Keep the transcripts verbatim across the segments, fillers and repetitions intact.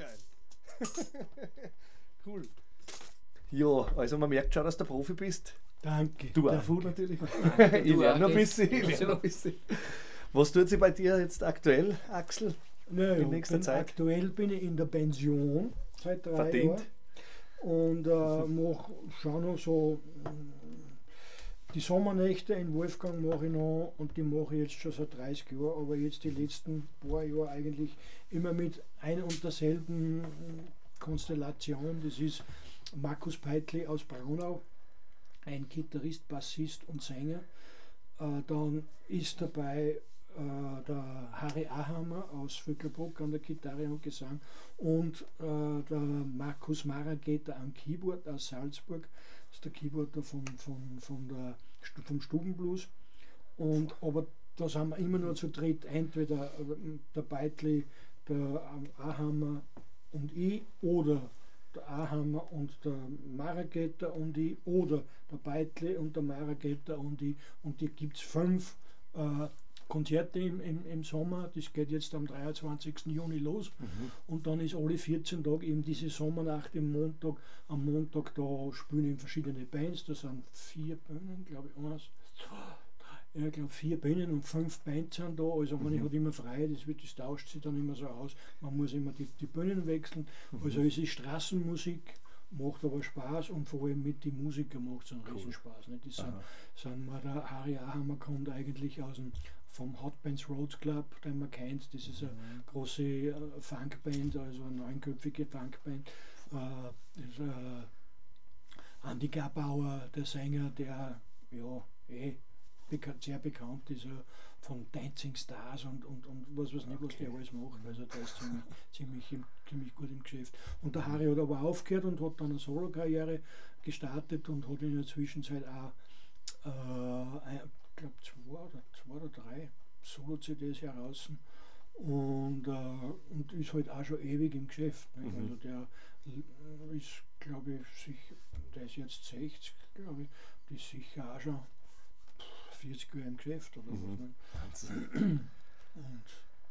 Geil. Cool. Ja, also man merkt schon, dass du Profi bist. Danke. Du Der auch. Food natürlich. Ich lerne noch ein bisschen. Ich lerne noch ein bisschen. Was tut sich bei dir jetzt aktuell, Axel? Naja, in nächster bin Zeit? Aktuell bin ich in der Pension seit drei Verdient. Jahren und äh, mache schon noch so mh, die Sommernächte in Wolfgang mache ich noch und die mache ich jetzt schon seit dreißig Jahren, aber jetzt die letzten paar Jahre eigentlich immer mit ein und derselben Konstellation. Das ist Markus Peitli aus Braunau, ein Gitarrist, Bassist und Sänger. Äh, dann ist dabei äh, der Harry Ahammer aus Vöckelbruck an der Gitarre und Gesang und äh, der Markus Marageter am Keyboard aus Salzburg. Das ist der Keyboarder von, von, von der, vom Stubenblues. Und, aber da sind wir immer nur zu dritt, entweder der Beitli, der Ahammer und ich oder der Ahammer und der Marageter und ich oder der Beitli und der Marageter und ich. Und die gibt es fünf äh, Konzerte im, im, im Sommer. Das geht jetzt am dreiundzwanzigsten Juni los. Mhm. Und dann ist alle vierzehn Tage eben diese Sommernacht im Montag. Am Montag da spielen eben verschiedene Bands. Da sind vier Bühnen, glaube ich, eins, ja, ich glaube vier Bühnen und fünf Bands sind da. Also man Mhm. hat immer frei, das, wird, das tauscht sich dann immer so aus. Man muss immer die, die Bühnen wechseln. Mhm. Also es ist Straßenmusik, macht aber Spaß und vor allem mit den Musikern macht es einen Cool. Riesenspaß. Nicht? Das sind, Aha. sind wir, der Harry Ahammer kommt eigentlich aus dem, vom Hot Bands Roads Club, den man kennt. Das ist eine Mhm. große äh, Funkband, also eine neunköpfige Funkband. Äh, das ist, äh, Andi Gabauer, der Sänger, der ja eh beka sehr bekannt ist, äh, von Dancing Stars und, und, und was weiß nicht, was der alles macht. Also der ist ziemlich, ziemlich, im, ziemlich gut im Geschäft. Und der Harry hat aber aufgehört und hat dann eine Solo-Karriere gestartet und hat in der Zwischenzeit auch, äh, ich glaube, zwei oder, zwei oder drei Solo-C Ds heraus. Und, äh, und ist halt auch schon ewig im Geschäft. Nicht? Mhm. Also der ist, glaube ich, sich, der ist jetzt sechzig, glaube ich, die ist sicher auch schon vierzig Jahre im Geschäft oder Mhm. was. Nicht? Wahnsinn. Und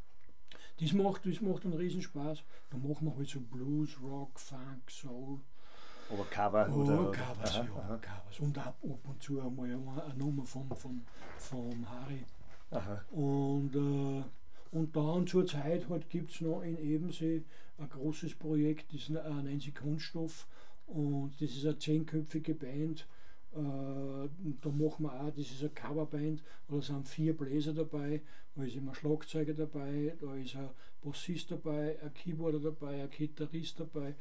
das macht, das macht einen Riesenspaß. Da machen wir halt so Blues, Rock, Funk, Soul. Aber Cover Oh, oder? Covers, Aha, ja, aha. Covers. Und ab, ab und zu einmal eine, eine Nummer vom, vom, vom Harry. Aha. Und, äh, und dann zur Zeit halt gibt es noch in Ebensee ein großes Projekt, das äh, nennt sich Kunststoff. Und das ist eine zehnköpfige Band. Äh, da machen wir auch, das ist eine Coverband, da sind vier Bläser dabei, da ist immer ein Schlagzeuger dabei, da ist ein Bassist dabei, ein Keyboarder dabei, ein Gitarrist dabei,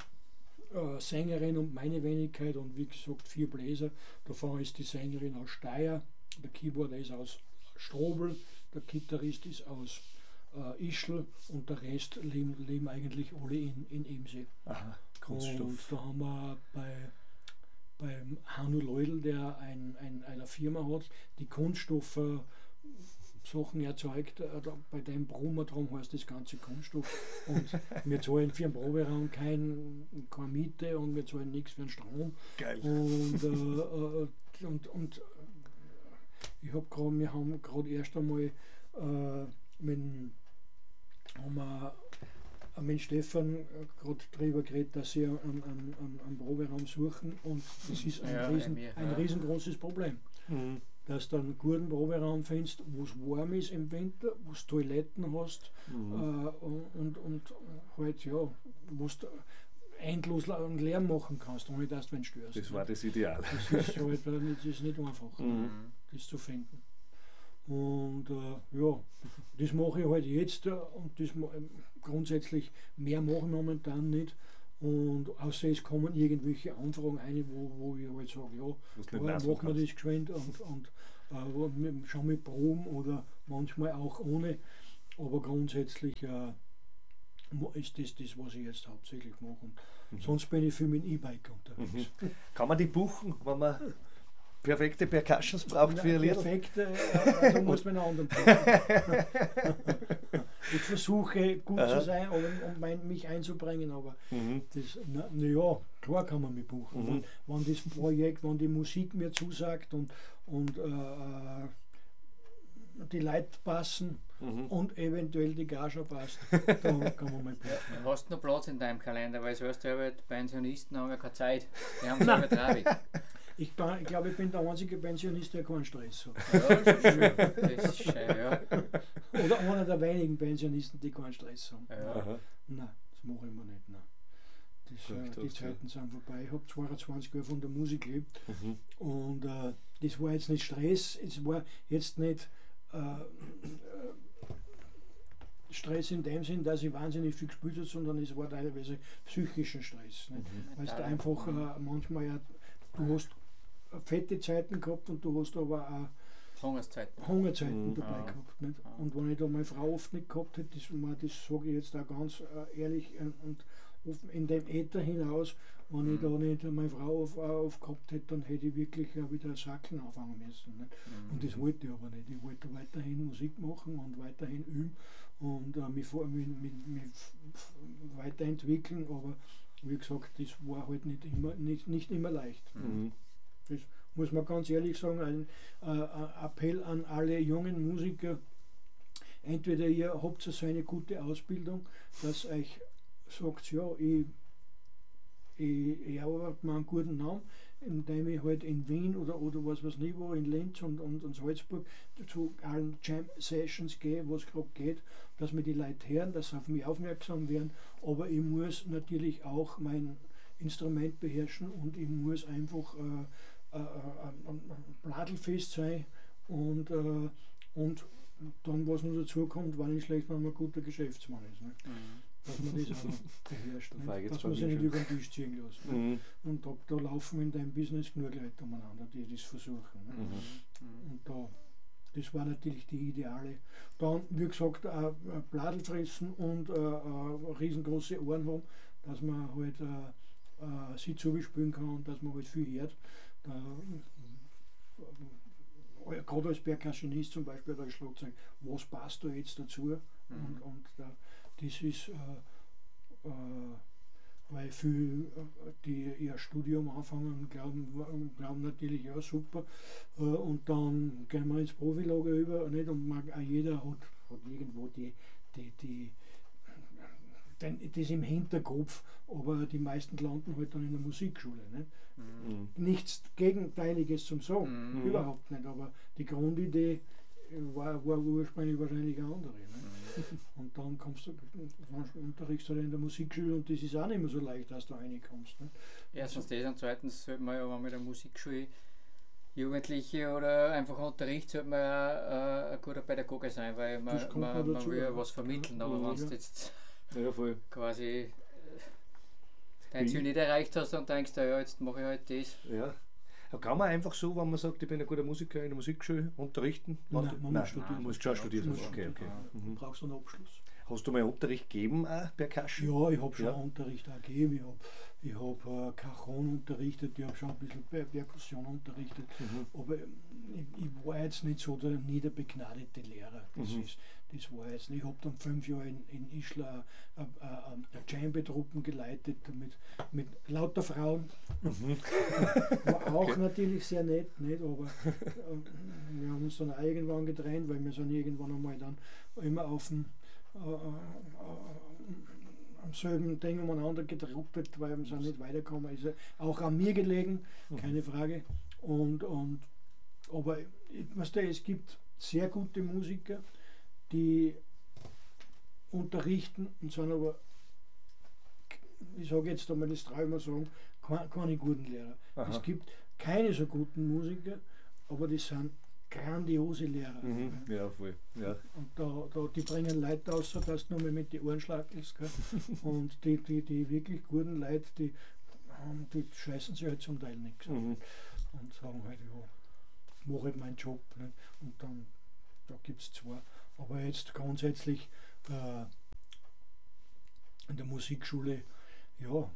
äh, Sängerin und meine Wenigkeit und wie gesagt vier Bläser. Davon ist die Sängerin aus Steyr, der Keyboarder ist aus Strobel, der Gitarrist ist aus äh, Ischl und der Rest leben, leben eigentlich alle in, in Ebensee. Aha. Und Kunststoff. da haben wir bei beim Hannu Leudl, der ein, ein, eine Firma hat, die Kunststoffe Sachen erzeugt, äh, da, bei dem Brummertraum heißt das ganze Kunststoff. Und wir zahlen für den Proberaum kein, keine Miete und wir zahlen nichts für den Strom. Geil. Und, äh, äh, und, und ich hab grad, wir haben gerade erst einmal äh, mit, haben wir, äh, mit Stefan gerade darüber geredet, dass sie einen, einen, einen, einen Proberaum suchen und das ist ein, Ja, riesen, bei mir, ein ja. riesengroßes Problem. Mhm. Dass du einen guten Proberaum findest, wo es warm ist im Winter, wo du Toiletten hast Mhm. äh, und, und halt ja, wo du endlos einen Lärm machen kannst, ohne dass du ihn störst. Das war das Ideal. Das ist halt äh, nicht, das ist nicht einfach, Mhm. das zu finden. Und äh, ja, das mache ich halt jetzt äh, und das ma- grundsätzlich mehr mache ich momentan nicht. Und außer es kommen irgendwelche Anfragen ein, wo, wo ich halt sage, ja, Was da nicht machen leisten wir kannst. das geschwind und, und äh, wo- mit- schon mit Proben oder manchmal auch ohne. Aber grundsätzlich äh, mo- ist das das, was ich jetzt hauptsächlich mache. Und Mhm. sonst bin ich viel mit dem E-Bike unterwegs. Mhm. Kann man die buchen, wenn man perfekte Percussions braucht für ihr Lied? Perfekt, äh, also muss man einen anderen brauchen. Ich versuche gut Aha. zu sein, aber, um mein, mich einzubringen, aber Mhm. das, na, na ja, klar kann man mich buchen. Mhm. Wenn, wenn das Projekt, wenn die Musik mir zusagt und, und äh, die Leute passen mhm. und eventuell die Gage passt, da kann man mal ja, hast du noch Platz in deinem Kalender, weil sonst die Pensionisten haben ja keine Zeit, die haben selber traurig. Ich, ich glaube, ich bin der einzige Pensionist, der keinen Stress hat. Ja, das ist schön. Das ist schön, ja. Oder einer der wenigen Pensionisten, die keinen Stress haben. Ja. Nein, das mache ich mir nicht. Nein. Das, äh, die Zeiten ja. sind vorbei. Ich habe zweiundzwanzig Jahre von der Musik gelebt mhm. und äh, das war jetzt nicht Stress, es war jetzt nicht äh, Stress in dem Sinn, dass ich wahnsinnig viel gespielt habe, sondern es war teilweise psychischen Stress. Mhm. Weil du einfach äh, manchmal ja, du hast fette Zeiten gehabt und du hast aber auch Hungerszeiten, Hungerzeiten mhm. dabei ja. gehabt. Nicht? Ja. Und wenn ich da meine Frau oft nicht gehabt hätte, das, das sage ich jetzt auch ganz äh, ehrlich und in dem Äther hinaus, wenn mhm. ich da nicht meine Frau auf, auf gehabt hätte, dann hätte ich wirklich äh, wieder Sackeln anfangen müssen. Nicht? Mhm. Und das wollte ich aber nicht. Ich wollte weiterhin Musik machen und weiterhin üben und äh, mich, mich, mich, mich weiterentwickeln, aber wie gesagt, das war halt nicht immer, nicht, nicht immer leicht. Mhm. Das muss man ganz ehrlich sagen, ein äh, Appell an alle jungen Musiker, entweder ihr habt so eine gute Ausbildung, dass euch sagt, ja, ich, ich, ich arbeite mir einen guten Namen, indem ich halt in Wien oder, oder was weiß nicht wo, in Linz und, und, und Salzburg zu allen Jam-Sessions gehe, was gerade geht, dass mir die Leute hören, dass sie auf mich aufmerksam werden, aber ich muss natürlich auch mein Instrument beherrschen und ich muss einfach äh, äh, äh, pladelfest sein und, äh, und dann, was noch dazu kommt, war nicht schlecht, wenn man ein guter Geschäftsmann ist. Ne? Mhm. Dass man das auch noch beherrscht, ne? Dass man sich nicht über den Tisch ziehen lässt. Ne? Mhm. Und da, da laufen in deinem Business genug Leute umeinander, die das versuchen. Ne? Mhm. Und da, das war natürlich die Ideale. Dann, wie gesagt, äh, Bladel fressen und äh, äh, riesengroße Ohren haben, dass man halt äh, äh, sie zuspielen kann und dass man halt viel hört. Da, äh, gerade als Percussionist zum Beispiel bei Schlagzeug, was passt da jetzt dazu? Mhm. Und, und da, das ist, äh, äh, weil viele, die ihr Studium anfangen, glauben, glauben natürlich, ja super, äh, und dann gehen wir ins Profilager über, nicht? Und man, auch jeder hat, hat irgendwo die, die, die denn das im Hinterkopf, aber die meisten landen halt dann in der Musikschule. Nicht? Mhm. Nichts Gegenteiliges zum Sagen, mhm. überhaupt nicht, aber die Grundidee war, war ursprünglich wahrscheinlich eine andere. Mhm. Und dann kommst du, unterrichtst du halt in der Musikschule und das ist auch nicht mehr so leicht, dass du reinkommst. Nicht? Erstens das und zweitens sollte man ja, wenn mit der Musikschule Jugendliche oder einfach Unterricht, sollte man ja äh, ein guter Pädagoge sein, weil man, man, man will ja was vermitteln, aber ja, wenn du jetzt ja, voll. quasi dein Ziel nicht erreicht hast und denkst, ja, jetzt mache ich halt das. Ja. Kann man einfach so, wenn man sagt, ich bin ein guter Musiker in der Musikschule, unterrichten? Nein, man Nein, muss studieren. Du musst schon studieren. Okay, okay. Du mhm. brauchst einen Abschluss. Hast du mal Unterricht gegeben, auch Percussion? Ja, ich habe schon ja. Unterricht auch gegeben. Ich habe ich hab, äh, Cajon unterrichtet, ich habe schon ein bisschen Per- Perkussion unterrichtet. Mhm. Aber ich, ich war jetzt nicht so der niederbegnadete Lehrer. Das, mhm. ist, das war jetzt nicht. Ich habe dann fünf Jahre in, in Ischler äh, äh, äh, Djembe-Truppen geleitet mit, mit lauter Frauen. Mhm. War auch okay. natürlich sehr nett, nicht? Aber äh, wir haben uns dann irgendwann getrennt, weil wir sind irgendwann einmal dann immer auf dem Äh, äh, am selben Ding umeinander gedruckt, weil wir sind nicht weitergekommen. Ist auch an mir gelegen, keine Frage. Und, und, aber weißt du, es gibt sehr gute Musiker, die unterrichten und sind aber, ich sage jetzt einmal, das traue ich mir sagen, keine, keine guten Lehrer. Aha. Es gibt keine so guten Musiker, aber die sind grandiose Lehrer. Mhm. Ja, voll. Ja. Und da, da, die bringen Leute aus, dass du nur mal mit den Ohren schlagelst. Und die, die, die wirklich guten Leute, die, die scheißen sich halt zum Teil nichts. Mhm. Und sagen halt, ja, mache halt meinen Job. Nicht? Und dann, da gibt es zwei. Aber jetzt grundsätzlich äh, in der Musikschule, ja,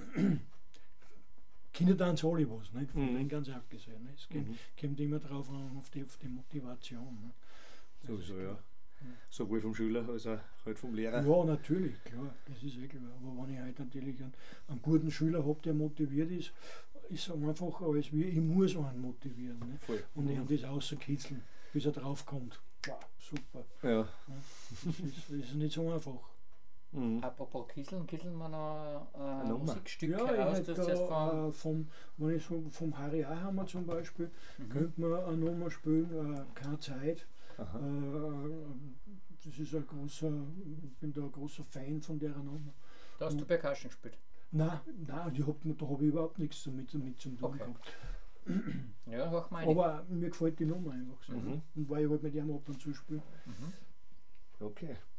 Kindertanz alle was, nicht? Von mhm. denen ganz abgesehen. Nicht? Es kommt, mhm. kommt immer drauf an, auf die, auf die Motivation. Nicht? Sowieso, ja. ja. Sowohl vom Schüler als auch halt vom Lehrer. Ja, natürlich, klar, das ist eh klar. Aber wenn ich halt natürlich einen, einen guten Schüler habe, der motiviert ist, ist es einfacher als wir, ich muss einen motivieren. Nicht? Voll. Und ich mhm. habe das außerkitzeln, bis er drauf kommt. wow, super. Ja. Das ist, das ist nicht so einfach. Mhm. Apropos Kisseln, Kisseln wir noch äh, ein Musikstück ja, heraus. Ich hätte da, äh, vom, wenn ich so, vom Harry Ahammer zum Beispiel, mhm. könnte man eine Nummer spielen, äh, Keine Zeit. Äh, das ist ein großer, ich bin da ein großer Fan von der Nummer. Da hast Und, du Percussion gespielt? Nein, nein, die hab, da habe ich überhaupt nichts damit, damit zu tun okay. gehabt. Ja, auch meine. Aber mir gefällt die Nummer einfach so. Mhm. Und weil ich halt mit ihm ab und zu spiele. Mhm. Okay.